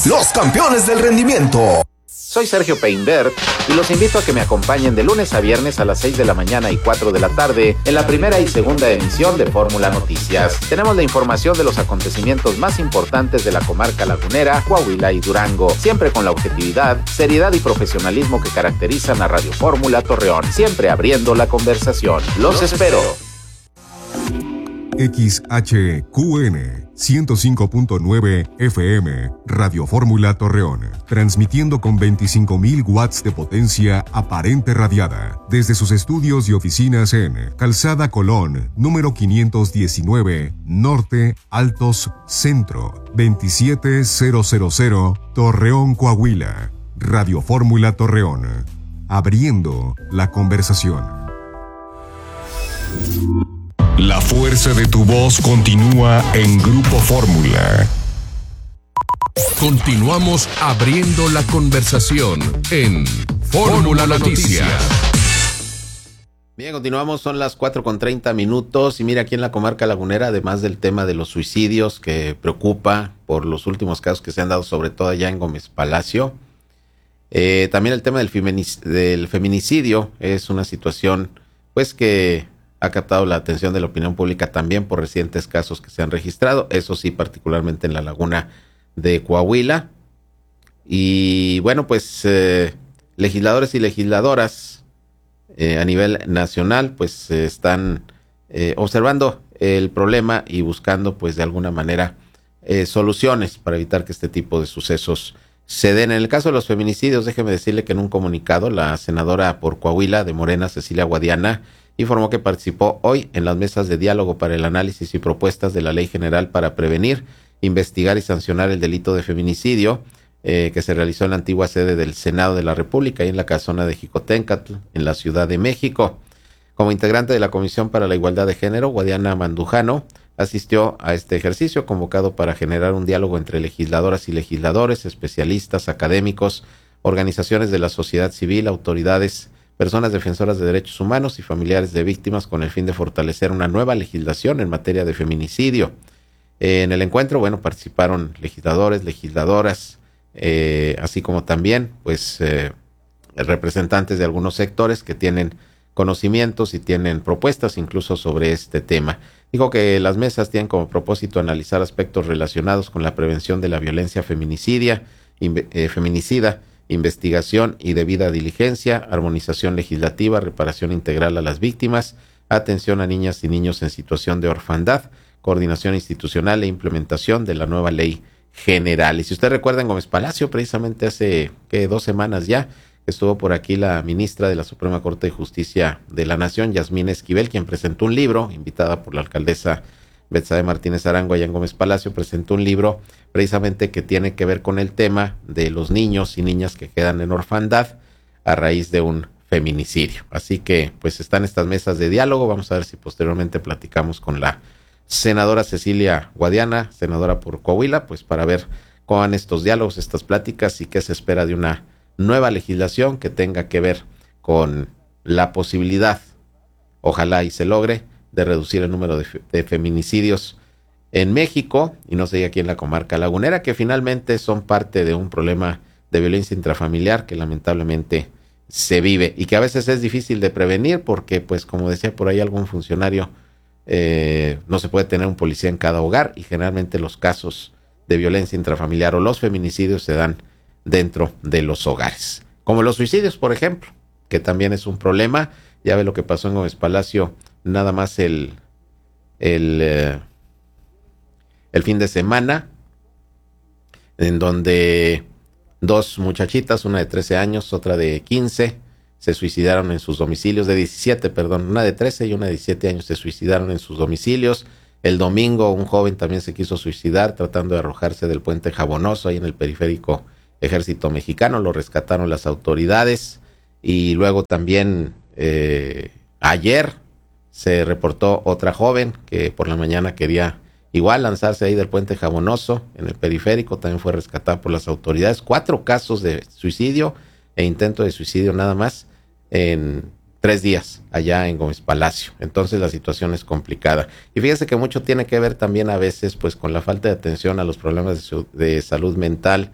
los campeones del rendimiento. Soy Sergio Peinbert y los invito a que me acompañen de lunes a viernes a las 6 de la mañana y 4 de la tarde en la primera y segunda emisión de Fórmula Noticias. Tenemos la información de los acontecimientos más importantes de la comarca lagunera, Coahuila y Durango, siempre con la objetividad, seriedad y profesionalismo que caracterizan a Radio Fórmula Torreón, siempre abriendo la conversación. Los espero. XHQN 105.9 FM, Radio Fórmula Torreón, transmitiendo con 25.000 watts de potencia aparente radiada, desde sus estudios y oficinas en Calzada Colón, número 519, Norte, Altos, Centro, 27000, Torreón, Coahuila. Radio Fórmula Torreón, abriendo la conversación. La fuerza de tu voz continúa en Grupo Fórmula. Continuamos abriendo la conversación en Fórmula Noticias. Bien, continuamos, son las 4:30 y mira, aquí en la comarca lagunera, además del tema de los suicidios que preocupa por los últimos casos que se han dado, sobre todo allá en Gómez Palacio, también el tema del feminicidio es una situación pues que ha captado la atención de la opinión pública también por recientes casos que se han registrado, eso sí, particularmente en la laguna de Coahuila. Y bueno, pues legisladores y legisladoras a nivel nacional pues están observando el problema y buscando pues de alguna manera soluciones para evitar que este tipo de sucesos se den. En el caso de los feminicidios, déjeme decirle que en un comunicado la senadora por Coahuila de Morena, Cecilia Guadiana, informó que participó hoy en las mesas de diálogo para el análisis y propuestas de la Ley General para prevenir, investigar y sancionar el delito de feminicidio que se realizó en la antigua sede del Senado de la República y en la casona de Jicotencatl, en la Ciudad de México. Como integrante de la Comisión para la Igualdad de Género, Guadiana Mandujano asistió a este ejercicio convocado para generar un diálogo entre legisladoras y legisladores, especialistas, académicos, organizaciones de la sociedad civil, autoridades, personas defensoras de derechos humanos y familiares de víctimas con el fin de fortalecer una nueva legislación en materia de feminicidio. En el encuentro, bueno, participaron legisladores, legisladoras, así como también, pues, representantes de algunos sectores que tienen conocimientos y tienen propuestas incluso sobre este tema. Dijo que las mesas tienen como propósito analizar aspectos relacionados con la prevención de la violencia feminicida, investigación y debida diligencia, armonización legislativa, reparación integral a las víctimas, atención a niñas y niños en situación de orfandad, coordinación institucional e implementación de la nueva ley general. Y si usted recuerda, en Gómez Palacio, precisamente hace 2 semanas ya, estuvo por aquí la ministra de la Suprema Corte de Justicia de la Nación, Yasmín Esquivel, quien presentó un libro, invitada por la alcaldesa Betsabe Martínez Arango allá en Gómez Palacio, presentó un libro precisamente que tiene que ver con el tema de los niños y niñas que quedan en orfandad a raíz de un feminicidio. Así que pues están estas mesas de diálogo, vamos a ver si posteriormente platicamos con la senadora Cecilia Guadiana, senadora por Coahuila, pues para ver cómo van estos diálogos, estas pláticas y qué se espera de una nueva legislación que tenga que ver con la posibilidad, ojalá y se logre, de reducir el número de feminicidios en México, y no sé, aquí en la comarca lagunera, que finalmente son parte de un problema de violencia intrafamiliar que lamentablemente se vive y que a veces es difícil de prevenir porque, pues como decía por ahí algún funcionario, no se puede tener un policía en cada hogar y generalmente los casos de violencia intrafamiliar o los feminicidios se dan dentro de los hogares, como los suicidios, por ejemplo, que también es un problema. Ya ve lo que pasó en Gómez Palacio nada más el fin de semana, en donde 2 muchachitas, una de 13 años, otra de 15, se suicidaron en sus domicilios, de 17, perdón, una de 13 y una de 17 años se suicidaron en sus domicilios. El domingo un joven también se quiso suicidar tratando de arrojarse del puente Jabonoso ahí en el periférico Ejército Mexicano, lo rescataron las autoridades. Y luego también ayer se reportó otra joven que por la mañana quería igual lanzarse ahí del puente Jabonoso en el periférico, también fue rescatada por las autoridades. 4 casos de suicidio e intento de suicidio nada más en 3 días allá en Gómez Palacio. Entonces la situación es complicada. Y fíjese que mucho tiene que ver también a veces pues con la falta de atención a los problemas de salud mental,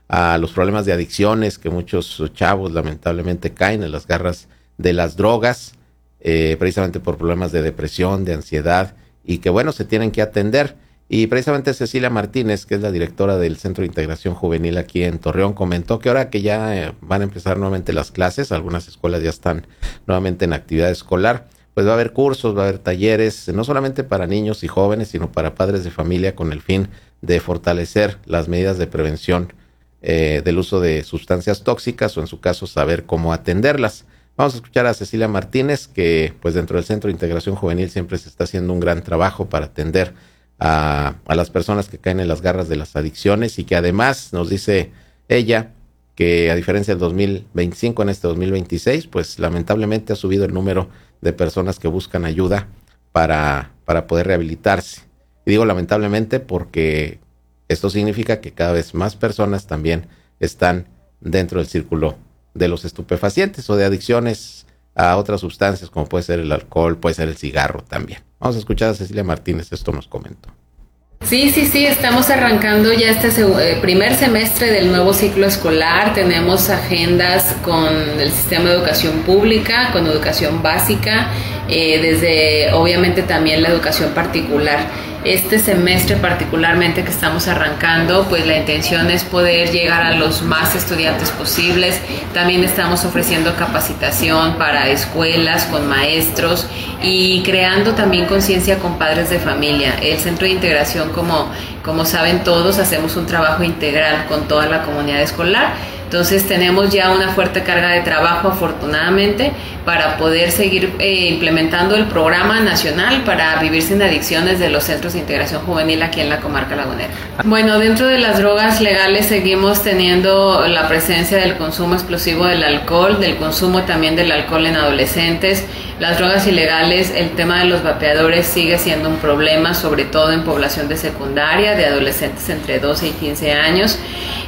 a los problemas de adicciones, que muchos chavos lamentablemente caen en las garras de las drogas, precisamente por problemas de depresión, de ansiedad, y que bueno, se tienen que atender. Y precisamente Cecilia Martínez, que es la directora del Centro de Integración Juvenil aquí en Torreón, comentó que ahora que ya van a empezar nuevamente las clases, algunas escuelas ya están nuevamente en actividad escolar, pues va a haber cursos, va a haber talleres, no solamente para niños y jóvenes, sino para padres de familia, con el fin de fortalecer las medidas de prevención del uso de sustancias tóxicas, o en su caso saber cómo atenderlas. Vamos a escuchar a Cecilia Martínez, que pues dentro del Centro de Integración Juvenil siempre se está haciendo un gran trabajo para atender a las personas que caen en las garras de las adicciones, y que además nos dice ella que a diferencia del 2025, en este 2026, pues lamentablemente ha subido el número de personas que buscan ayuda para poder rehabilitarse. Y digo lamentablemente porque esto significa que cada vez más personas también están dentro del círculo de los estupefacientes o de adicciones a otras sustancias, como puede ser el alcohol, puede ser el cigarro también. Vamos a escuchar a Cecilia Martínez, esto nos comentó. Sí, estamos arrancando ya este primer semestre del nuevo ciclo escolar. Tenemos agendas con el sistema de educación pública, con educación básica, desde obviamente también la educación particular. Este semestre particularmente que estamos arrancando, pues la intención es poder llegar a los más estudiantes posibles. También estamos ofreciendo capacitación para escuelas, con maestros, y creando también conciencia con padres de familia. El Centro de Integración, como saben todos, hacemos un trabajo integral con toda la comunidad escolar. Entonces tenemos ya una fuerte carga de trabajo, afortunadamente, para poder seguir implementando el programa nacional para vivir sin adicciones de los centros de integración juvenil aquí en la comarca lagunera. Bueno, dentro de las drogas legales seguimos teniendo la presencia del consumo explosivo del alcohol, del consumo también del alcohol en adolescentes. Las drogas ilegales, el tema de los vapeadores sigue siendo un problema, sobre todo en población de secundaria, de adolescentes entre 12 y 15 años.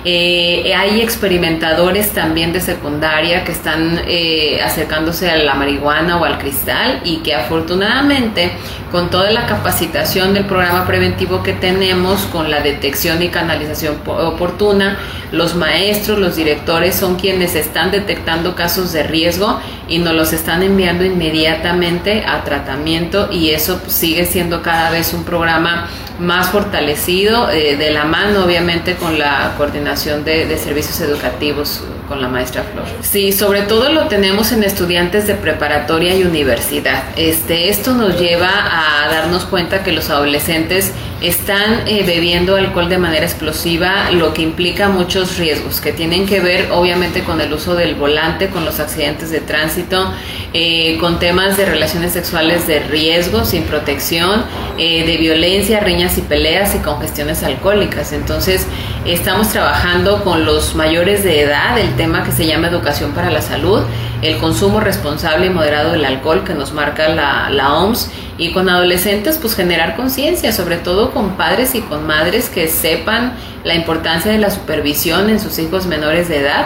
Hay experimentadores también de secundaria que están acercándose a la marihuana o al cristal, y que afortunadamente, con toda la capacitación del programa preventivo que tenemos, con la detección y canalización oportuna, los maestros, los directores son quienes están detectando casos de riesgo y nos los están enviando inmediatamente a tratamiento, y eso sigue siendo cada vez un programa más fortalecido, de la mano obviamente con la coordinación de servicios educativos con la maestra Flor. Sí, sobre todo lo tenemos en estudiantes de preparatoria y universidad. Esto nos lleva a darnos cuenta que los adolescentes están bebiendo alcohol de manera explosiva, lo que implica muchos riesgos que tienen que ver obviamente con el uso del volante, con los accidentes de tránsito, con temas de relaciones sexuales de riesgo, sin protección, de violencia, riñas y peleas, y congestiones alcohólicas. Entonces estamos trabajando con los mayores de edad el tema que se llama educación para la salud, el consumo responsable y moderado del alcohol que nos marca la OMS, y con adolescentes pues generar conciencia, sobre todo con padres y con madres que sepan la importancia de la supervisión en sus hijos menores de edad.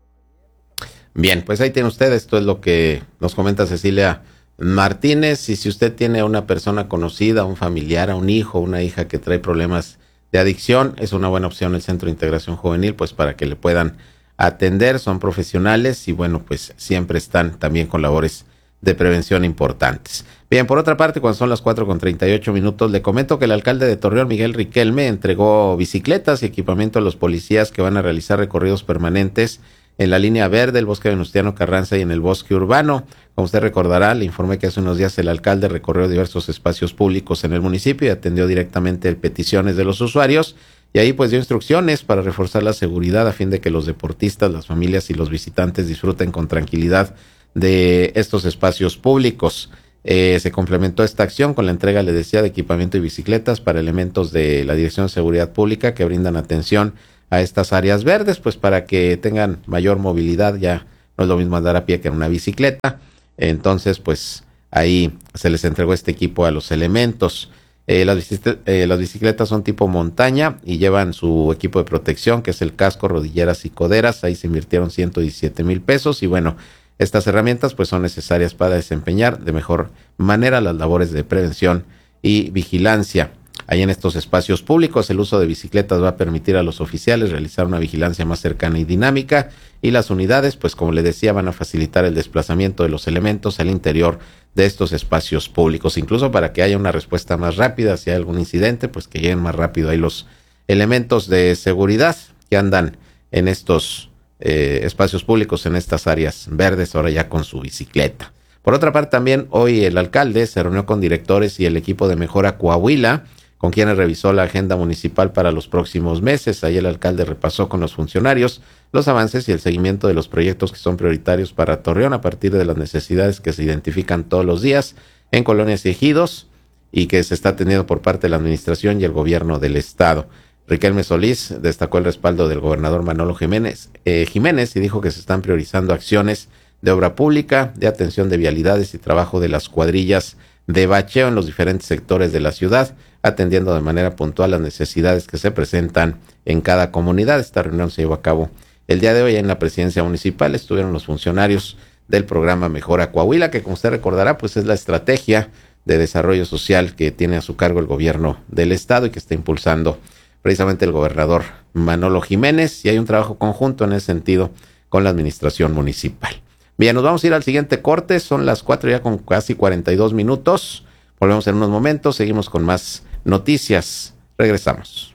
Bien, pues ahí tiene usted, esto es lo que nos comenta Cecilia Martínez. Y si usted tiene a una persona conocida, un familiar, a un hijo, una hija que trae problemas de adicción, es una buena opción el Centro de Integración Juvenil, pues para que le puedan atender. Son profesionales y bueno, pues siempre están también con labores de prevención importantes. Bien, por otra parte, cuando son las 4:38, le comento que el alcalde de Torreón, Miguel Riquelme, entregó bicicletas y equipamiento a los policías que van a realizar recorridos permanentes en la línea verde, el bosque Venustiano Carranza y en el bosque urbano. Como usted recordará, le informé que hace unos días el alcalde recorrió diversos espacios públicos en el municipio y atendió directamente peticiones de los usuarios, y ahí pues dio instrucciones para reforzar la seguridad a fin de que los deportistas, las familias y los visitantes disfruten con tranquilidad de estos espacios públicos. Se complementó esta acción con la entrega, le decía, de equipamiento y bicicletas para elementos de la Dirección de Seguridad Pública que brindan atención a estas áreas verdes, pues para que tengan mayor movilidad. Ya no es lo mismo andar a pie que en una bicicleta. Entonces, pues ahí se les entregó este equipo a los elementos. Las bicicletas son tipo montaña y llevan su equipo de protección, que es el casco, rodilleras y coderas. Ahí se invirtieron 117,000 pesos y bueno, estas herramientas pues son necesarias para desempeñar de mejor manera las labores de prevención y vigilancia ahí en estos espacios públicos. El uso de bicicletas va a permitir a los oficiales realizar una vigilancia más cercana y dinámica, y las unidades, pues como le decía, van a facilitar el desplazamiento de los elementos al interior de estos espacios públicos, incluso para que haya una respuesta más rápida si hay algún incidente, pues que lleguen más rápido ahí los elementos de seguridad que andan en estos espacios públicos, en estas áreas verdes, ahora ya con su bicicleta. Por otra parte, también hoy el alcalde se reunió con directores y el equipo de Mejora Coahuila, con quienes revisó la agenda municipal para los próximos meses. Ahí el alcalde repasó con los funcionarios los avances y el seguimiento de los proyectos que son prioritarios para Torreón a partir de las necesidades que se identifican todos los días en colonias y ejidos y que se está teniendo por parte de la administración y el gobierno del estado. Riquelme Solís destacó el respaldo del gobernador Manolo Jiménez y dijo que se están priorizando acciones de obra pública, de atención de vialidades y trabajo de las cuadrillas de bacheo en los diferentes sectores de la ciudad, atendiendo de manera puntual las necesidades que se presentan en cada comunidad. Esta reunión se llevó a cabo el día de hoy en la presidencia municipal. Estuvieron los funcionarios del programa Mejora Coahuila, que como usted recordará, pues es la estrategia de desarrollo social que tiene a su cargo el gobierno del estado y que está impulsando precisamente el gobernador Manolo Jiménez, y hay un trabajo conjunto en ese sentido con la administración municipal. Bien, nos vamos a ir al siguiente corte, son las 4 ya con casi 42 minutos. Volvemos en unos momentos, seguimos con más noticias. Regresamos.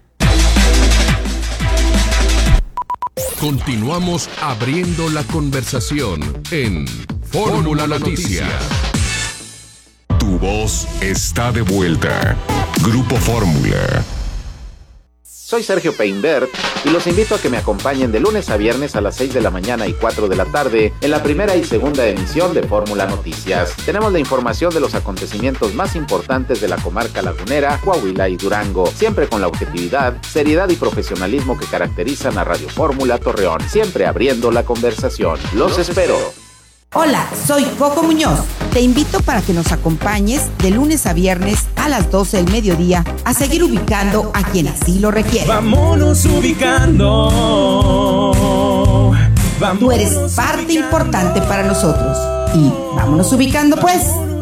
Continuamos abriendo la conversación en Fórmula Noticias. Tu voz está de vuelta. Grupo Fórmula. Soy Sergio Peinbert y los invito a que me acompañen de lunes a viernes a las 6 de la mañana y 4 de la tarde en la primera y segunda emisión de Fórmula Noticias. Tenemos la información de los acontecimientos más importantes de la comarca lagunera, Coahuila y Durango, siempre con la objetividad, seriedad y profesionalismo que caracterizan a Radio Fórmula Torreón, siempre abriendo la conversación. Los espero. Hola, soy Coco Muñoz. Te invito para que nos acompañes de lunes a viernes a las 12 del mediodía a seguir ubicando a quien así lo requiere. Vámonos ubicando. Tú eres parte importante para nosotros. Y vámonos ubicando pues.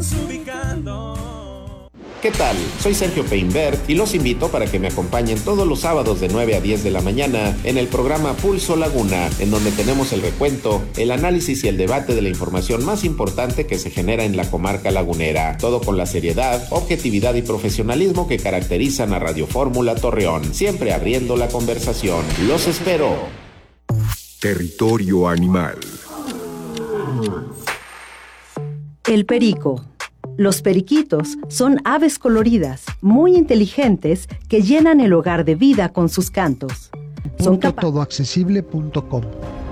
¿Qué tal? Soy Sergio Peinbert y los invito para que me acompañen todos los sábados de 9 a 10 de la mañana en el programa Pulso Laguna, en donde tenemos el recuento, el análisis y el debate de la información más importante que se genera en la comarca lagunera. Todo con la seriedad, objetividad y profesionalismo que caracterizan a Radio Fórmula Torreón, siempre abriendo la conversación. Los espero. Territorio animal. El perico. Los periquitos son aves coloridas, muy inteligentes, que llenan el hogar de vida con sus cantos. Puntotodoaccesible.com